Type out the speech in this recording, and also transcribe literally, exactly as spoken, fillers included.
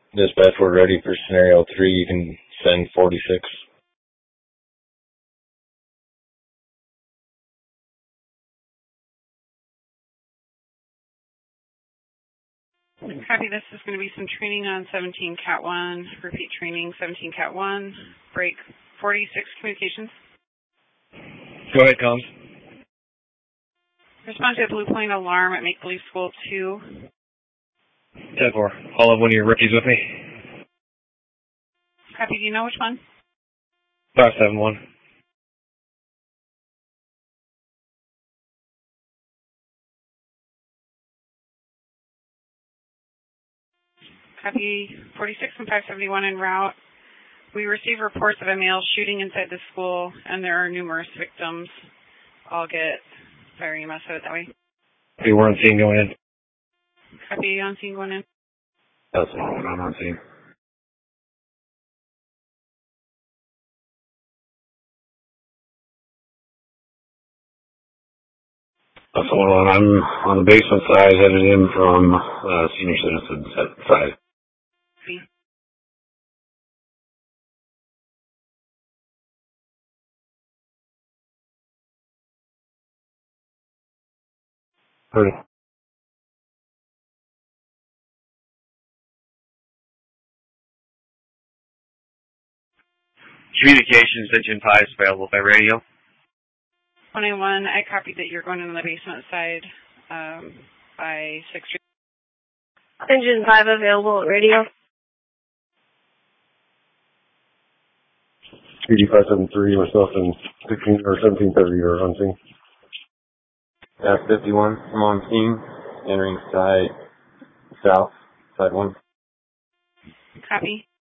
Dispatch, we're ready for scenario three. You can send forty-six. Copy. This is going to be some training on seventeen Cat one. Repeat training, seventeen Cat one. Break forty-six communications. Go ahead, comms. Respond to a Blue Plane alarm at Make Believe School two. ten four. I'll have one of your rookies with me. Copy. Do you know which one? five seven one. Copy. forty-six and five seventy-one en route. We receive reports of a male shooting inside the school, and there are numerous victims. I'll get firing you must have it that way. Okay, we're on scene going in. Copy. On scene going in. That's one. I'm on scene. That's one. I'm on the basement side, headed in from uh, senior citizens side. See. Heard it. Communications engine five is available by radio. twenty-one, I copied that you're going in the basement side um, by six. Engine five available at radio. P D five seven three, myself and sixteen or seventeen thirty are on scene. F fifty-one, I'm on scene, entering side south, side one. Copy.